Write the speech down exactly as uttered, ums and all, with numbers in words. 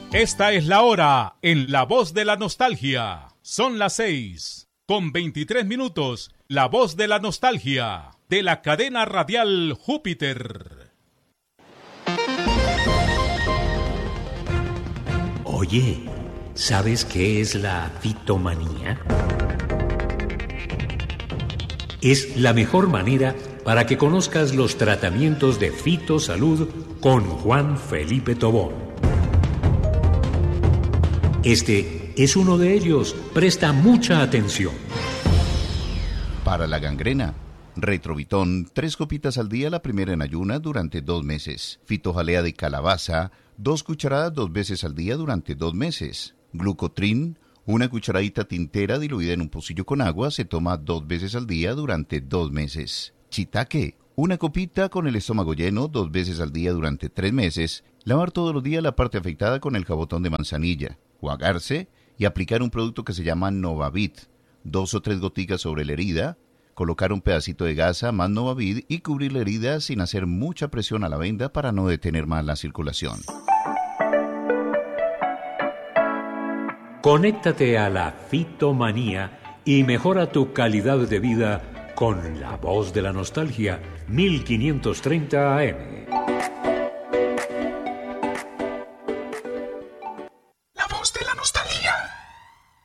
Esta es la hora en La Voz de la Nostalgia. Son las seis con veintitrés minutos. La Voz de la Nostalgia de la cadena radial Júpiter. Oye, ¿sabes qué es la fitomanía? Es la mejor manera para que conozcas los tratamientos de fitosalud con Juan Felipe Tobón. Este es uno de ellos. Presta mucha atención. Para la gangrena, Retrovitón, tres copitas al día, la primera en ayunas durante dos meses. Fitojalea de calabaza, dos cucharadas dos veces al día durante dos meses. Glucotrin, una cucharadita tintera diluida en un pocillo con agua, se toma dos veces al día durante dos meses. Shiitake, una copita con el estómago lleno, dos veces al día durante tres meses. Lavar todos los días la parte afectada con el jabotón de manzanilla. Juagarse y aplicar un producto que se llama Novavit, dos o tres goticas sobre la herida, colocar un pedacito de gasa más Novavit y cubrir la herida sin hacer mucha presión a la venda para no detener más la circulación. Conéctate a la fitomanía y mejora tu calidad de vida con La Voz de la Nostalgia mil quinientos treinta A M.